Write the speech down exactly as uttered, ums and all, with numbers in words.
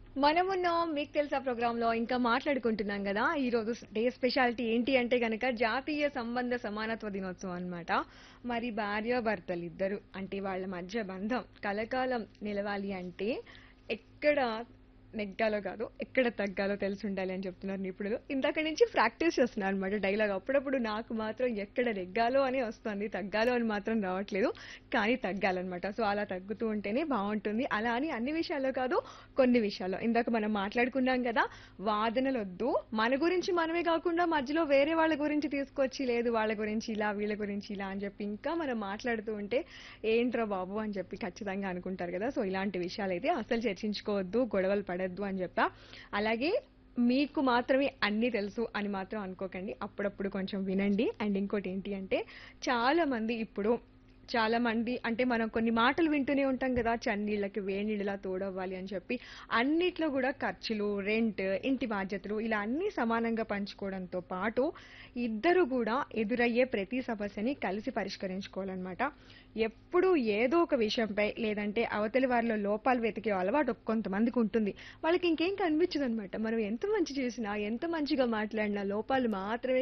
మనమున్నాం మీకు తెలుసా ప్రోగ్రాంలో ఇంకా మాట్లాడుకుంటున్నాం కదా ఈ రోజు డే స్పెషాలిటీ ఏంటి అంటే గనక జాతీయ సంబంధ సమానత్వ దినోత్సవం అన్నమాట. మరి భార్యాభర్తలు ఇద్దరు అంటే వాళ్ళ మధ్య బంధం కలకాలం నిలవాలి అంటే ఎక్కడ నెగ్గాలో కాదు ఎక్కడ తగ్గాలో తెలిసి ఉండాలి అని చెప్తున్నారు నిపుణులు. ఇందాక నుంచి ప్రాక్టీస్ చేస్తున్నారు అనమాట డైలాగ్. అప్పుడప్పుడు నాకు మాత్రం ఎక్కడ నెగ్గాలో అని వస్తుంది, తగ్గాలో అని మాత్రం రావట్లేదు. కానీ తగ్గాలన్నమాట. సో అలా తగ్గుతూ ఉంటేనే బాగుంటుంది. అలా అని అన్ని విషయాల్లో కాదు, కొన్ని విషయాల్లో. ఇందాక మనం మాట్లాడుకున్నాం కదా, వాదనలొద్దు, మన గురించి మనమే కాకుండా మధ్యలో వేరే వాళ్ళ గురించి తీసుకొచ్చి లేదు వాళ్ళ గురించి ఇలా వీళ్ళ గురించి ఇలా అని చెప్పి ఇంకా మనం మాట్లాడుతూ ఉంటే ఏంట్రా బాబు అని చెప్పి ఖచ్చితంగా అనుకుంటారు కదా. సో ఇలాంటి విషయాలైతే అసలు చర్చించుకోవద్దు, గొడవలు పడద్దు అని చెప్పా. అలాగే మీకు మాత్రమే అన్నీ తెలుసు అని మాత్రం అనుకోకండి. అప్పుడప్పుడు కొంచెం వినండి. అండ్ ఇంకోటి ఏంటి అంటే చాలా మంది ఇప్పుడు చాలా మంది అంటే మనం కొన్ని మాటలు వింటూనే ఉంటాం కదా, చన్నీళ్ళకి వేడినీళ్ళలా తోడవ్వాలి అని చెప్పి. అన్నిట్లో కూడా ఖర్చులు, రెంట్, ఇంటి బాధ్యతలు ఇలా అన్ని సమానంగా పంచుకోవడంతో పాటు ఇద్దరు కూడా ఎదురయ్యే ప్రతి సమస్యని కలిసి పరిష్కరించుకోవాలన్నమాట. ఎప్పుడు ఏదో ఒక విషయంపై లేదంటే అవతలి వారిలో లోపాలు వెతికే అలవాటు కొంతమందికి ఉంటుంది. వాళ్ళకి ఇంకేం కనిపించదు అనమాట. మనం ఎంత మంచి చేసినా ఎంత మంచిగా మాట్లాడినా లోపాలు మాత్రమే